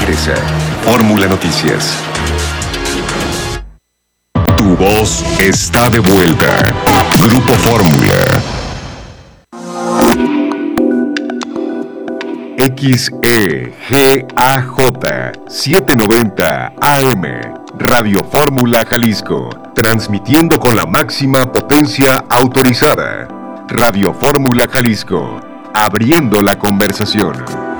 interesa. Fórmula Noticias. Tu voz está de vuelta. Grupo Fórmula. XEGAJ 790 AM. Radio Fórmula Jalisco. Transmitiendo con la máxima potencia autorizada. Radio Fórmula Jalisco. Abriendo la conversación.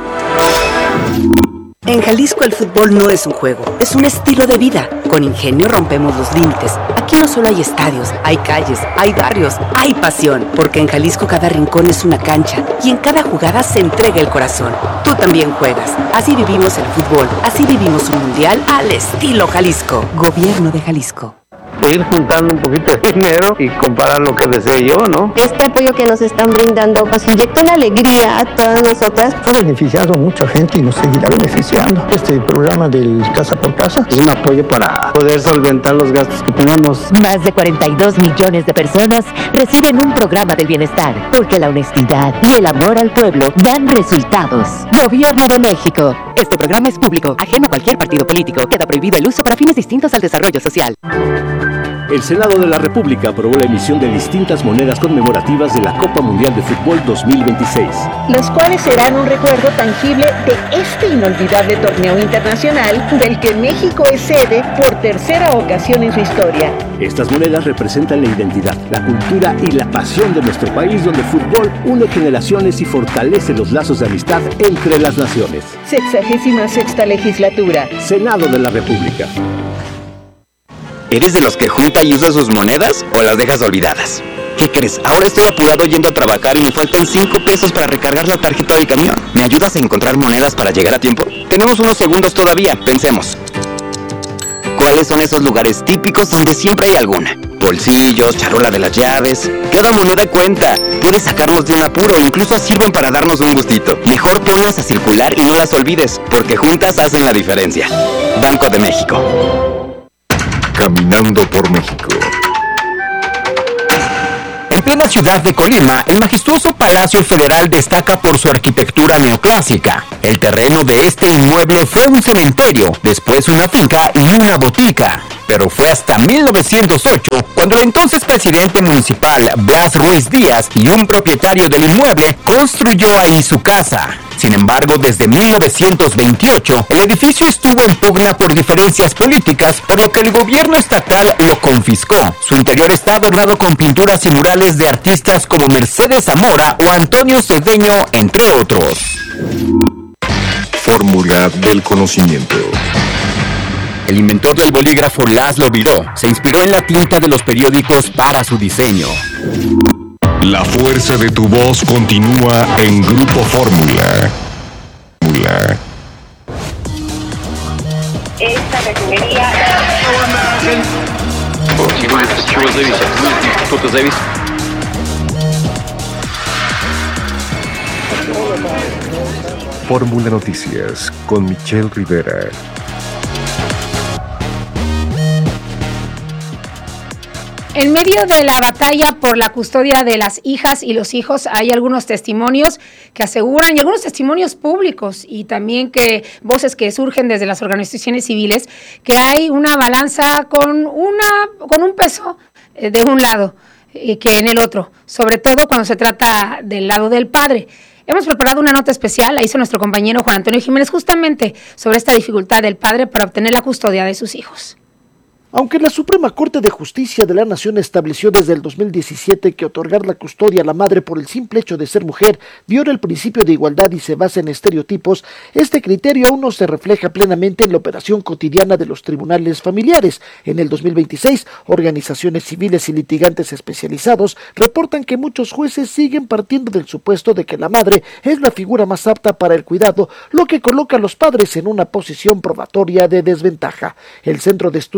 En Jalisco el fútbol no es un juego, es un estilo de vida. Con Ingenio rompemos los límites. Aquí no solo hay estadios, hay calles, hay barrios, hay pasión. Porque en Jalisco cada rincón es una cancha y en cada jugada se entrega el corazón. Tú también juegas. Así vivimos el fútbol, así vivimos un mundial al estilo Jalisco. Gobierno de Jalisco. Ir juntando un poquito de dinero y comparar lo que desee yo, ¿no? Este apoyo que nos están brindando nos inyecta una alegría a todas nosotras. Ha beneficiado a mucha gente y nos seguirá beneficiando. Este programa del Casa por Casa es un apoyo para poder solventar los gastos que tenemos. Más de 42 millones de personas reciben un programa del bienestar, porque la honestidad y el amor al pueblo dan resultados. Gobierno de México. Este programa es público, ajeno a cualquier partido político. Queda prohibido el uso para fines distintos al desarrollo social. El Senado de la República aprobó la emisión de distintas monedas conmemorativas de la Copa Mundial de Fútbol 2026. Los cuales serán un recuerdo tangible de este inolvidable torneo internacional del que México es sede por tercera ocasión en su historia. Estas monedas representan la identidad, la cultura y la pasión de nuestro país, donde el fútbol une generaciones y fortalece los lazos de amistad entre las naciones. 66ª legislatura. Senado de la República. ¿Eres de los que junta y usa sus monedas o las dejas olvidadas? ¿Qué crees? Ahora estoy apurado yendo a trabajar y me faltan 5 pesos para recargar la tarjeta del camión. ¿Me ayudas a encontrar monedas para llegar a tiempo? Tenemos unos segundos todavía, pensemos. ¿Cuáles son esos lugares típicos donde siempre hay alguna? Bolsillos, charola de las llaves. Cada moneda cuenta. Puedes sacarnos de un apuro e incluso sirven para darnos un gustito. Mejor ponlas a circular y no las olvides, porque juntas hacen la diferencia. Banco de México. Caminando por México. En plena ciudad de Colima, el majestuoso Palacio Federal destaca por su arquitectura neoclásica. El terreno de este inmueble fue un cementerio, después una finca y una botica. Pero fue hasta 1908 cuando el entonces presidente municipal Blas Ruiz Díaz y un propietario del inmueble construyó ahí su casa. Sin embargo, desde 1928, el edificio estuvo en pugna por diferencias políticas, por lo que el gobierno estatal lo confiscó. Su interior está adornado con pinturas y murales de artistas como Mercedes Zamora o Antonio Cedeño, entre otros. Fórmula del conocimiento. El inventor del bolígrafo Laszlo Biró se inspiró en la tinta de los periódicos para su diseño. La fuerza de tu voz continúa en Grupo Fórmula. Esta refinería... Fórmula Noticias con Michelle Rivera. En medio de la batalla por la custodia de las hijas y los hijos, hay algunos testimonios que aseguran, y algunos testimonios públicos, y también que voces que surgen desde las organizaciones civiles, que hay una balanza con un peso de un lado que en el otro, sobre todo cuando se trata del lado del padre. Hemos preparado una nota especial, la hizo nuestro compañero Juan Antonio Jiménez, justamente sobre esta dificultad del padre para obtener la custodia de sus hijos. Aunque la Suprema Corte de Justicia de la Nación estableció desde el 2017 que otorgar la custodia a la madre por el simple hecho de ser mujer viola el principio de igualdad y se basa en estereotipos, este criterio aún no se refleja plenamente en la operación cotidiana de los tribunales familiares. En el 2026, organizaciones civiles y litigantes especializados reportan que muchos jueces siguen partiendo del supuesto de que la madre es la figura más apta para el cuidado, lo que coloca a los padres en una posición probatoria de desventaja. El Centro de Estudios Constitucionales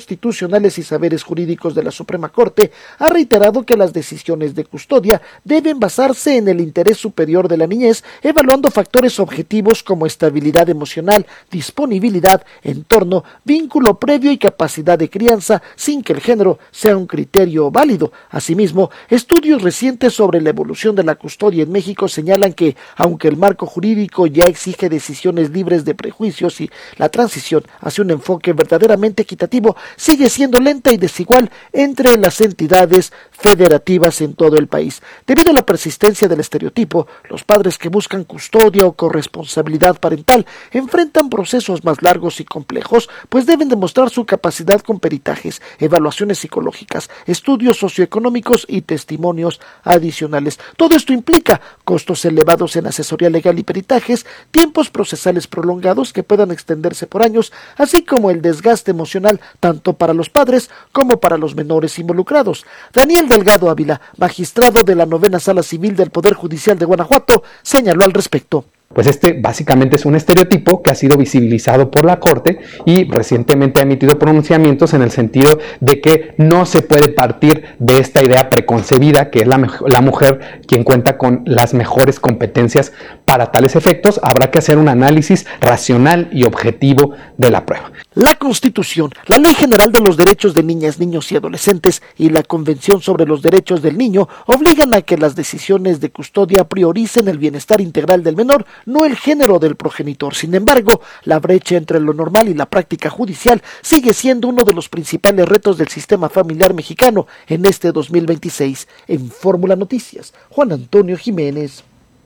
constitucionales y saberes jurídicos de la Suprema Corte, ha reiterado que las decisiones de custodia deben basarse en el interés superior de la niñez, evaluando factores objetivos como estabilidad emocional, disponibilidad, entorno, vínculo previo y capacidad de crianza, sin que el género sea un criterio válido. Asimismo, estudios recientes sobre la evolución de la custodia en México señalan que, aunque el marco jurídico ya exige decisiones libres de prejuicios y la transición hacia un enfoque verdaderamente equitativo, sigue siendo lenta y desigual entre las entidades federativas en todo el país. Debido a la persistencia del estereotipo, los padres que buscan custodia o corresponsabilidad parental enfrentan procesos más largos y complejos, pues deben demostrar su capacidad con peritajes, evaluaciones psicológicas, estudios socioeconómicos y testimonios adicionales. Todo esto implica costos elevados en asesoría legal y peritajes, tiempos procesales prolongados que puedan extenderse por años, así como el desgaste emocional tanto para los padres como para los menores involucrados. Daniel Delgado Ávila, magistrado de la 9ª Sala Civil del Poder Judicial de Guanajuato, señaló al respecto. Pues este básicamente es un estereotipo que ha sido visibilizado por la Corte y recientemente ha emitido pronunciamientos en el sentido de que no se puede partir de esta idea preconcebida que es la mujer quien cuenta con las mejores competencias para tales efectos. Habrá que hacer un análisis racional y objetivo de la prueba. La Constitución, la Ley General de los Derechos de Niñas, Niños y Adolescentes y la Convención sobre los Derechos del Niño obligan a que las decisiones de custodia prioricen el bienestar integral del menor, no el género del progenitor. Sin embargo, la brecha entre lo normal y la práctica judicial sigue siendo uno de los principales retos del sistema familiar mexicano en este 2026. En Fórmula Noticias, Juan Antonio Jiménez.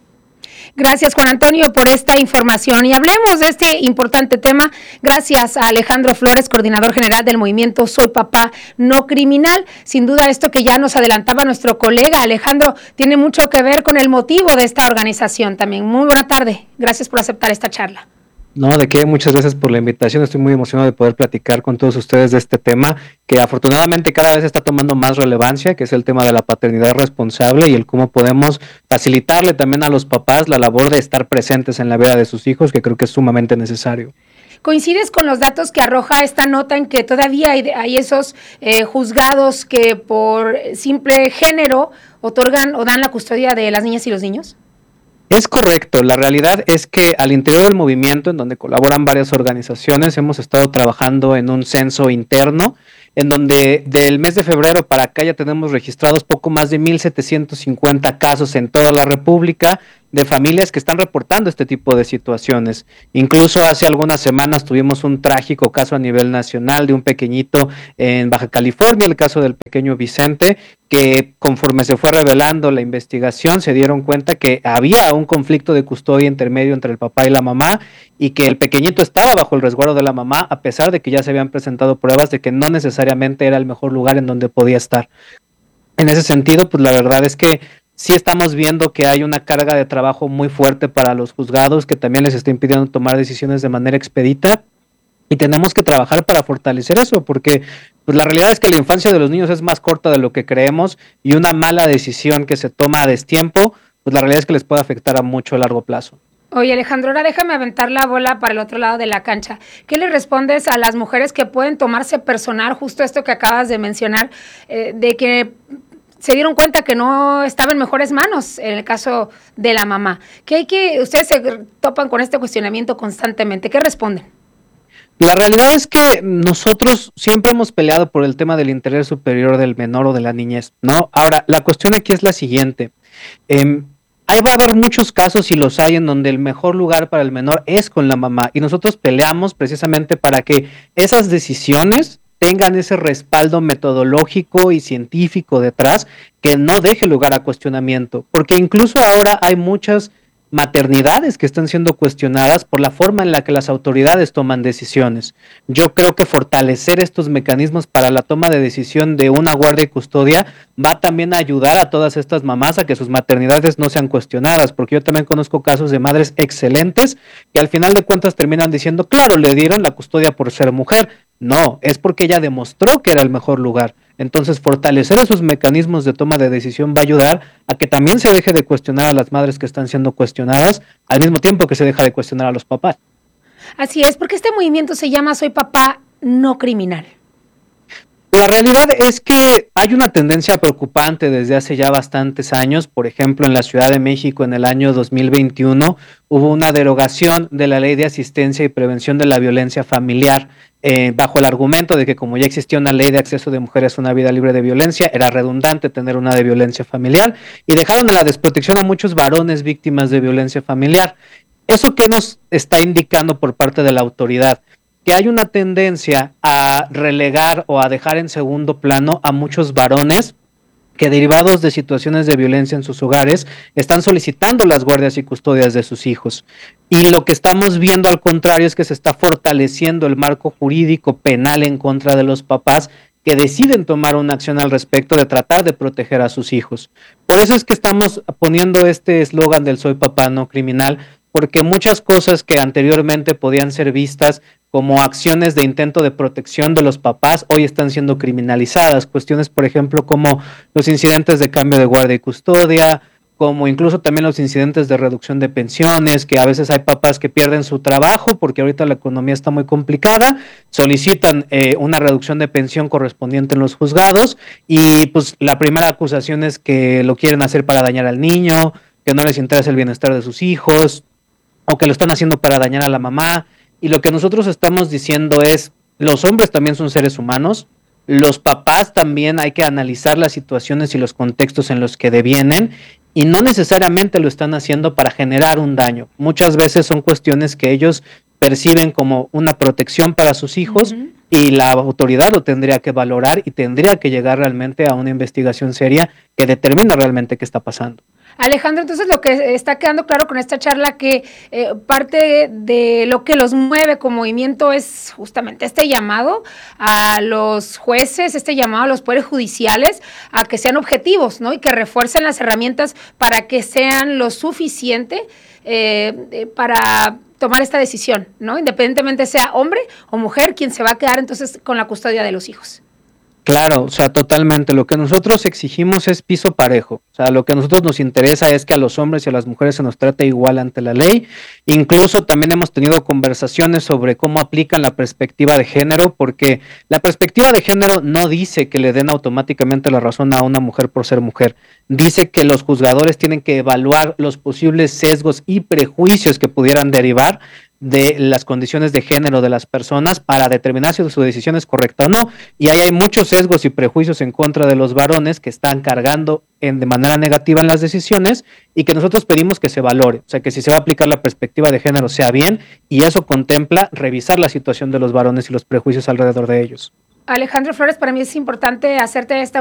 Gracias, Juan Antonio, por esta información. Y hablemos de este importante tema gracias a Alejandro Flores, coordinador general del movimiento Soy Papá No Criminal. Sin duda, esto que ya nos adelantaba nuestro colega Alejandro tiene mucho que ver con el motivo de esta organización también. Muy buena tarde. Gracias por aceptar esta charla. No, de qué, muchas gracias por la invitación. Estoy muy emocionado de poder platicar con todos ustedes de este tema que afortunadamente cada vez está tomando más relevancia, que es el tema de la paternidad responsable y el cómo podemos facilitarle también a los papás la labor de estar presentes en la vida de sus hijos, que creo que es sumamente necesario. ¿Coincides con los datos que arroja esta nota en que todavía hay esos juzgados que por simple género otorgan o dan la custodia de las niñas y los niños? Es correcto, la realidad es que al interior del movimiento, en donde colaboran varias organizaciones, hemos estado trabajando en un censo interno, en donde del mes de febrero para acá ya tenemos registrados poco más de 1,750 casos en toda la República de familias que están reportando este tipo de situaciones. Incluso hace algunas semanas tuvimos un trágico caso a nivel nacional de un pequeñito en Baja California, el caso del pequeño Vicente, que conforme se fue revelando la investigación se dieron cuenta que había un conflicto de custodia intermedio entre el papá y la mamá y que el pequeñito estaba bajo el resguardo de la mamá a pesar de que ya se habían presentado pruebas de que no necesariamente era el mejor lugar en donde podía estar. En ese sentido, pues la verdad es que sí estamos viendo que hay una carga de trabajo muy fuerte para los juzgados que también les está impidiendo tomar decisiones de manera expedita y tenemos que trabajar para fortalecer eso porque pues la realidad es que la infancia de los niños es más corta de lo que creemos y una mala decisión que se toma a destiempo, pues la realidad es que les puede afectar a mucho a largo plazo. Oye, Alejandro, ahora déjame aventar la bola para el otro lado de la cancha. ¿Qué le respondes a las mujeres que pueden tomarse personal justo esto que acabas de mencionar, de que se dieron cuenta que no estaba en mejores manos en el caso de la mamá? Ustedes se topan con este cuestionamiento constantemente. ¿Qué responden? La realidad es que nosotros siempre hemos peleado por el tema del interés superior del menor o de la niñez, ¿no? Ahora, la cuestión aquí es la siguiente. Ahí va a haber muchos casos, y los hay, en donde el mejor lugar para el menor es con la mamá. Y nosotros peleamos precisamente para que esas decisiones tengan ese respaldo metodológico y científico detrás que no deje lugar a cuestionamiento. Porque incluso ahora hay muchas maternidades que están siendo cuestionadas por la forma en la que las autoridades toman decisiones. Yo creo que fortalecer estos mecanismos para la toma de decisión de una guardia y custodia va también a ayudar a todas estas mamás a que sus maternidades no sean cuestionadas, porque yo también conozco casos de madres excelentes que al final de cuentas terminan diciendo, claro, le dieron la custodia por ser mujer. No, es porque ella demostró que era el mejor lugar. Entonces, fortalecer esos mecanismos de toma de decisión va a ayudar a que también se deje de cuestionar a las madres que están siendo cuestionadas, al mismo tiempo que se deja de cuestionar a los papás. Así es, porque este movimiento se llama Soy Papá No Criminal. La realidad es que hay una tendencia preocupante desde hace ya bastantes años. Por ejemplo, en la Ciudad de México en el año 2021 hubo una derogación de la Ley de Asistencia y Prevención de la Violencia Familiar bajo el argumento de que como ya existía una ley de acceso de mujeres a una vida libre de violencia, era redundante tener una de violencia familiar y dejaron a la desprotección a muchos varones víctimas de violencia familiar. ¿Eso qué nos está indicando por parte de la autoridad? Que hay una tendencia a relegar o a dejar en segundo plano a muchos varones que derivados de situaciones de violencia en sus hogares están solicitando las guardias y custodias de sus hijos. Y lo que estamos viendo al contrario es que se está fortaleciendo el marco jurídico penal en contra de los papás que deciden tomar una acción al respecto de tratar de proteger a sus hijos. Por eso es que estamos poniendo este eslogan del soy papá no criminal, porque muchas cosas que anteriormente podían ser vistas como acciones de intento de protección de los papás, hoy están siendo criminalizadas. Cuestiones, por ejemplo, como los incidentes de cambio de guardia y custodia, como incluso también los incidentes de reducción de pensiones, que a veces hay papás que pierden su trabajo porque ahorita la economía está muy complicada, solicitan una reducción de pensión correspondiente en los juzgados y pues la primera acusación es que lo quieren hacer para dañar al niño, que no les interesa el bienestar de sus hijos, o que lo están haciendo para dañar a la mamá. Y lo que nosotros estamos diciendo es, los hombres también son seres humanos, los papás también hay que analizar las situaciones y los contextos en los que devienen, y no necesariamente lo están haciendo para generar un daño. Muchas veces son cuestiones que ellos perciben como una protección para sus hijos, y la autoridad lo tendría que valorar y tendría que llegar realmente a una investigación seria que determine realmente qué está pasando. Alejandro, entonces lo que está quedando claro con esta charla que parte de lo que los mueve como movimiento es justamente este llamado a los jueces, este llamado a los poderes judiciales a que sean objetivos, ¿no? Y que refuercen las herramientas para que sean lo suficiente para tomar esta decisión, ¿no? Independientemente sea hombre o mujer quien se va a quedar entonces con la custodia de los hijos. Claro, o sea, totalmente. Lo que nosotros exigimos es piso parejo. O sea, lo que a nosotros nos interesa es que a los hombres y a las mujeres se nos trate igual ante la ley. Incluso también hemos tenido conversaciones sobre cómo aplican la perspectiva de género, porque la perspectiva de género no dice que le den automáticamente la razón a una mujer por ser mujer. Dice que los juzgadores tienen que evaluar los posibles sesgos y prejuicios que pudieran derivar de las condiciones de género de las personas para determinar si su decisión es correcta o no. Y ahí hay muchos sesgos y prejuicios en contra de los varones que están cargando de manera negativa en las decisiones y que nosotros pedimos que se valore. O sea, que si se va a aplicar la perspectiva de género sea bien, y eso contempla revisar la situación de los varones y los prejuicios alrededor de ellos. Alejandro Flores, para mí es importante hacerte esta